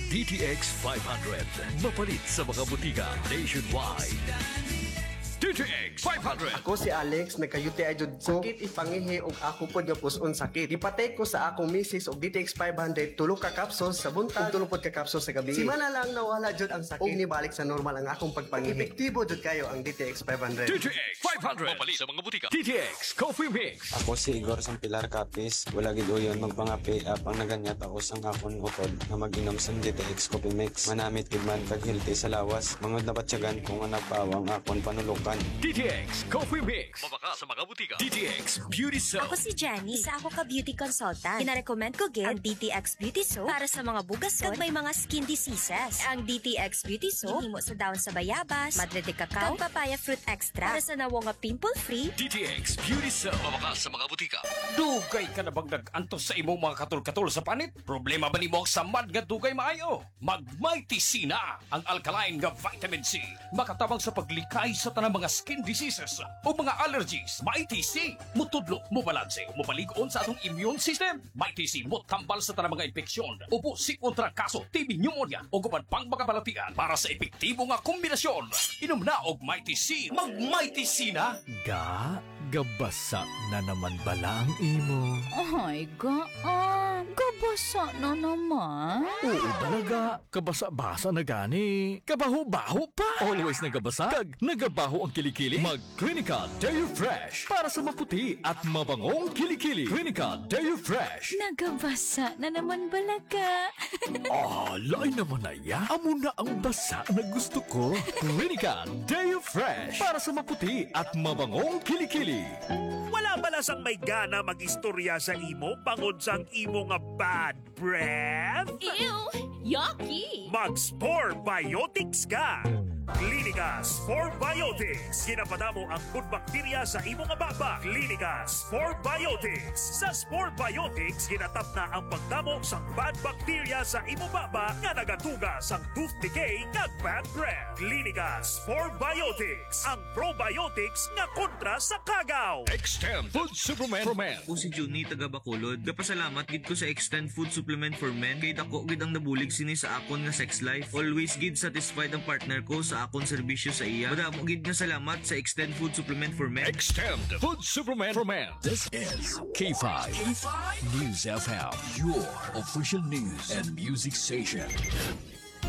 DTX 500. Mapalit sa mga butika nationwide. DTX 500. Ako si Alex, nagka-UTI jud ko. Sakit ipangihi og ako pod nga puson sakit. Ipatay ko sa akong misis og DTX 500 tulo ka capsules sa buntag, tulo pod ka capsules sa gabi. Simana lang nawala jud ang sakit. Og nibalik sa normal ang akong pagpangihi. Epektibo jud kayo ang DTX 500. DTX 500. Mapalit sa mga butika. DTX Coffee Mix. Ako si Igor Sampilar Capis. Wala gid uyon magpangapi apang naganyat ako sang akon utod na mag-inom sa DTX Coffee Mix. Manamit gid man kag healthy sa lawas. Mangod na batyagan kung nga nagpawang akon panulukan. DTX Coffee Mix. Mabaka sa mga butika. DTX Beauty Soap. Ako si Jenny. Isa ako ka beauty consultant. Gina-recommend ko gid ang DTX Beauty Soap para sa mga bugason kag may mga skin diseases. Ang DTX Beauty Soap himo sa daon sa bayabas, madre de cacao, kag papaya fruit extra para sa nawo nga pimple-free. DTX Beauty Soap. Mabaka sa mga butika. Dugay ka na bang nag-antos sa imong mga katul-katul sa panit? Problema ba nimo ang samad nga dugay maayo? Mag-Mighty C na ang alkaline nga vitamin C. Makatabang sa paglikay sa tanang mga skin diseases o mga allergies. Mighty C mutudlo, mubalanse, mupaligon sa atong immune system. Mighty C mutambal sa tanang mga infeksyon, ubo si kontra kaso, TB pneumonia o guban pang mga balatian para sa epektibo nga kombinasyon. Inom na og Mighty C. Mag-Mighty C na. Gabasa na naman bala ang imo. Ay, gabasa na naman. Oo talaga, kabasa-basa na gani. Kabaho-baho pa. Always nagabasa, kag nagabaho ang kilikili. Mag-Clinica Deo Fresh para sa maputi at mabangong kilikili. Clinica Deo Fresh. Nagabasa na naman balaga. Lain naman na ya. Amo na ang basa na gusto ko. Clinica Deo Fresh para sa maputi at mabangong kilikili. Wala balasang may gana mag-istorya sa imo bangod sang imo nga bad breath? Ew! Yucky! Mag-Spore Biotics ka! Clinica Spore Biotics. Ginapadamo ang good bacteria sa imo nga baba. Clinica Spore Biotics. Sa Spore Biotics, ginatap na ang pagdamo sang bad bacteria sa imo baba nga nagatuga sang tooth decay kag bad breath. Clinica Spore Biotics. Ang probiotics nga kontra sa kagaw. Extend Food Supplement for Men. Ako si Juni taga Bacolod. Kapasalamat gid ko sa Extend Food Supplement for Men kay dako gid ang nabulig sini sa akon nga sex life. Always gid satisfied ang partner ko sa akon serbisyo sa iya. Madamo gid nga salamat sa Extend Food Supplement for Men. Extend Food Supplement for Men. This is K5 News FM, your official news and music station.